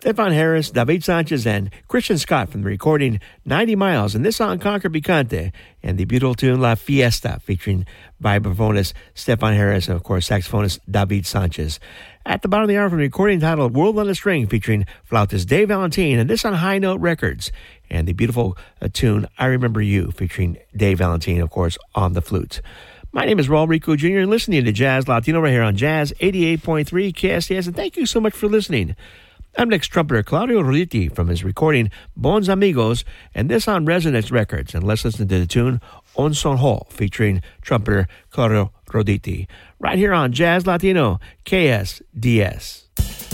Stefan Harris, David Sanchez, and Christian Scott from the recording 90 Miles, and this song Conquer Picante, and the beautiful tune La Fiesta featuring vibraphonist Stefan Harris and, of course, saxophonist David Sanchez. At the bottom of the hour from the recording titled World on a String featuring flautist Dave Valentine, and this on High Note Records, and the beautiful tune I Remember You featuring Dave Valentine, of course, on the flute. My name is Raul Rico Jr. and listening to Jazz Latino right here on Jazz 88.3 KSTS, and thank you so much for listening. I'm next trumpeter Claudio Roditi from his recording Bons Amigos, and this on Resonance Records. And let's listen to the tune On Son Ho featuring trumpeter Claudio Roditi right here on Jazz Latino KSDS.